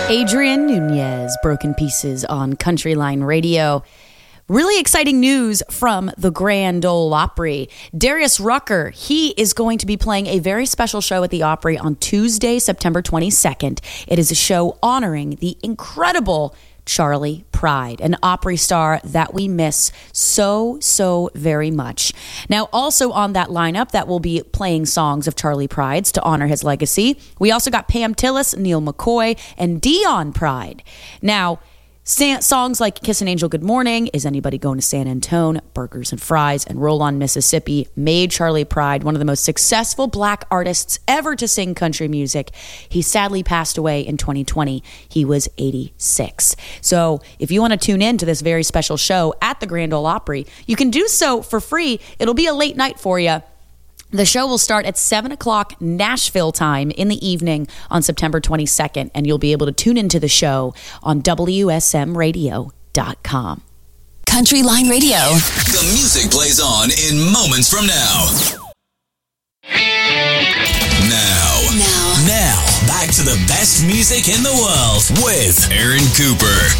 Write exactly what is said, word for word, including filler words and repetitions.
Adrian Nunez, Broken Pieces on Country Line Radio. Really exciting news from the Grand Ole Opry. Darius Rucker, he is going to be playing a very special show at the Opry on Tuesday, September twenty-second. It is a show honoring the incredible Charley Pride, an Opry star that we miss so, so very much. Now, also on that lineup that will be playing songs of Charley Pride's to honor his legacy, we also got Pam Tillis, Neil McCoy, and Dion Pride. Now, songs like Kiss an Angel Good Morning, Is Anybody Going to San Antone, Burgers and Fries, and Roll on Mississippi made Charley Pride one of the most successful black artists ever to sing country music. He sadly passed away in twenty twenty. He was eighty-six. So if you want to tune in to this very special show at the Grand Ole Opry, you can do so for free. It'll be a late night for you. The show will start at seven o'clock Nashville time in the evening on September twenty-second, and you'll be able to tune into the show on W S M radio dot com. Country Line Radio. The music plays on in moments from now. Now. Now. Now, back to the best music in the world with Aaron Cooper.